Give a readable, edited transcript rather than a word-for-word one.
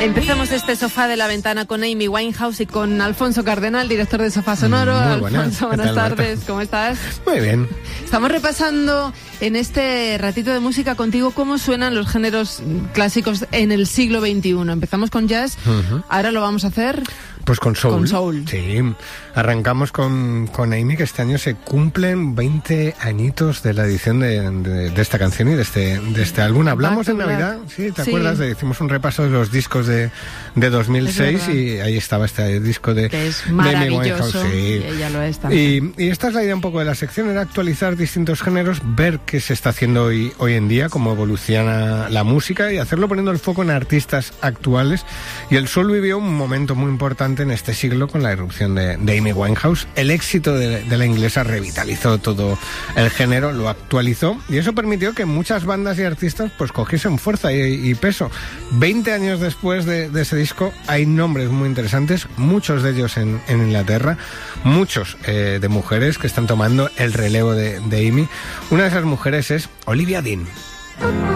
Empezamos este Sofá de la Ventana con Amy Winehouse y con Alfonso Cardenal, director de Sofá Sonoro. Muy buenas. Alfonso, buenas tardes, ¿cómo estás? Muy bien. Estamos repasando en este ratito de música contigo cómo suenan los géneros clásicos en el siglo XXI. Empezamos con jazz, ahora lo vamos a hacer... Pues con soul. Con soul. Sí. Arrancamos con Amy, que este año se cumplen 20 añitos de la edición de esta canción y de este álbum. Hablamos en Navidad, ¿sí? ¿Te acuerdas? Hicimos un repaso de los discos de 2006 y ahí estaba este disco de es maravilloso. Sí. Y ella lo es también. Y esta es la idea un poco de la sección, era actualizar distintos géneros, ver qué se está haciendo hoy en día, cómo evoluciona la música y hacerlo poniendo el foco en artistas actuales. Y el soul vivió un momento muy importante en este siglo con la irrupción de Amy Winehouse. El éxito de la inglesa revitalizó todo el género, lo actualizó y eso permitió que muchas bandas y artistas pues cogiesen fuerza y peso. 20 años después de ese disco hay nombres muy interesantes, muchos de ellos en Inglaterra, muchos de mujeres que están tomando el relevo de Amy. Una de esas mujeres es Olivia Dean.